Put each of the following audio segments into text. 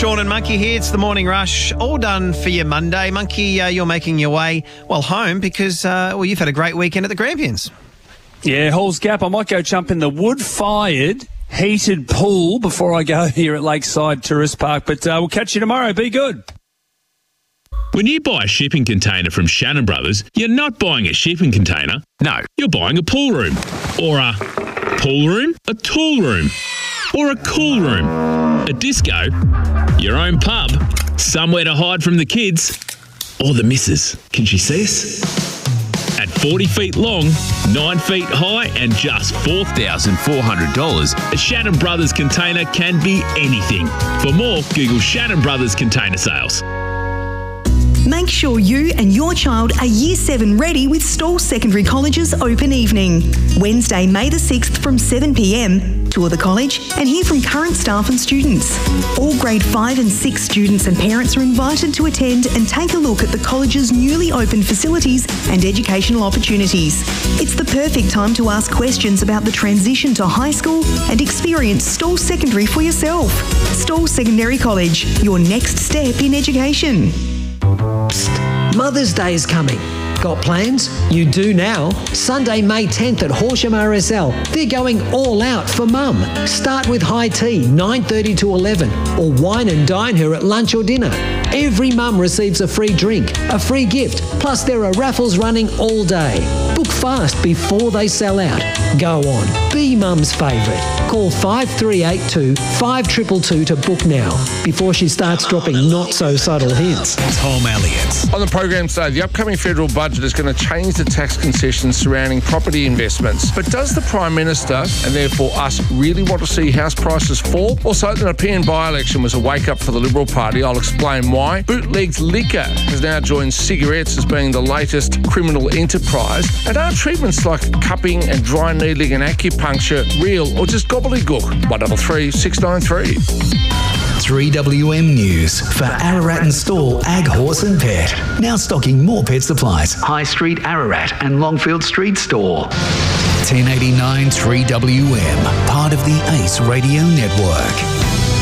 Sean and Monkey here. It's the Morning Rush. All done for your Monday. Monkey, you're making your way, home because, you've had a great weekend at the Grampians. Yeah, Halls Gap. I might go jump in the wood-fired heated pool before I go here at Lakeside Tourist Park. But we'll catch you tomorrow. Be good. When you buy a shipping container from Shannon Brothers, you're not buying a shipping container. No, you're buying a pool room. Or a pool room, a tool room, or a cool room, a disco, your own pub, somewhere to hide from the kids, or the missus. Can she see us? At 40 feet long, 9 feet high and just $4,400, a Shannon Brothers container can be anything. For more, Google Shannon Brothers Container Sales. Make sure you and your child are Year 7 ready with Stawell Secondary College's Open Evening. Wednesday, May the 6th from 7pm. Tour the college and hear from current staff and students. All Grade 5 and 6 students and parents are invited to attend and take a look at the college's newly opened facilities and educational opportunities. It's the perfect time to ask questions about the transition to high school and experience Stawell Secondary for yourself. Stawell Secondary College, your next step in education. Psst. Mother's Day is coming. Got plans? You do now. Sunday, May 10th at Horsham RSL. They're going all out for Mum. Start with high tea, 9:30 to 11, or wine and dine her at lunch or dinner. Every mum receives a free drink, a free gift, plus there are raffles running all day. Book fast before they sell out. Go on, be Mum's favourite. Call 5382 5222 to book now, before she starts dropping not-so-subtle hints. Tom Elliott. On the program today, the upcoming federal budget is going to change the tax concessions surrounding property investments. But does the Prime Minister, and therefore us, really want to see house prices fall? Also, the Nepean by-election was a wake-up for the Liberal Party. I'll explain why. Bootlegged liquor has now joined cigarettes as being the latest criminal enterprise. And are treatments like cupping and dry needling and acupuncture real or just gobbledygook? 133 693. 3WM News for Ararat and Stawell Ag, Horse and Pet. Now stocking more pet supplies. High Street, Ararat and Longfield Street Store. 1089 3WM, part of the ACE Radio Network.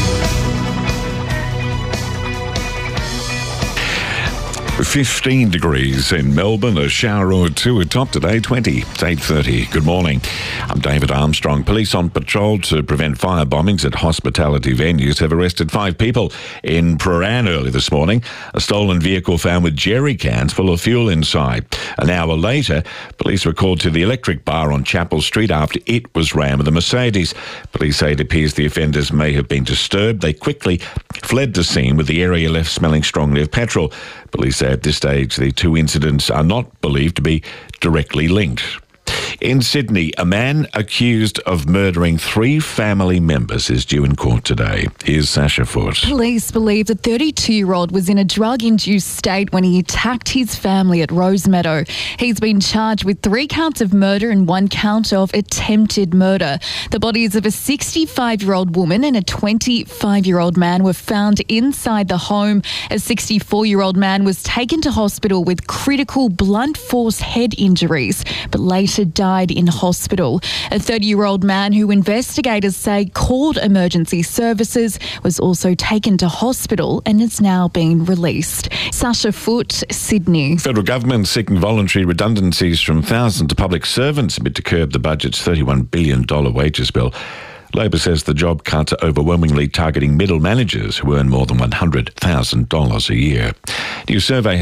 15 degrees in Melbourne, a shower or two atop today, 20. It's 8:30. Good morning. I'm David Armstrong. Police on patrol to prevent fire bombings at hospitality venues have arrested 5 people in Prahran early this morning. A stolen vehicle found with jerry cans full of fuel inside. An hour later, police were called to the Electric Bar on Chapel Street after it was rammed with a Mercedes. Police say it appears the offenders may have been disturbed. They quickly fled the scene with the area left smelling strongly of petrol. Police say at this stage the 2 incidents are not believed to be directly linked. In Sydney, a man accused of murdering 3 family members is due in court today. Here's Sasha Foote. Police believe the 32-year-old was in a drug-induced state when he attacked his family at Rosemeadow. He's been charged with 3 counts of murder and 1 count of attempted murder. The bodies of a 65-year-old woman and a 25-year-old man were found inside the home. A 64-year-old man was taken to hospital with critical blunt force head injuries, but later died in hospital. A 30-year-old man who investigators say called emergency services was also taken to hospital and is now being released. Sasha Foote, Sydney. Federal government seeking voluntary redundancies from thousands of public servants amid to curb the budget's $31 billion wages bill. Labor says the job cuts are overwhelmingly targeting middle managers who earn more than $100,000 a year. New survey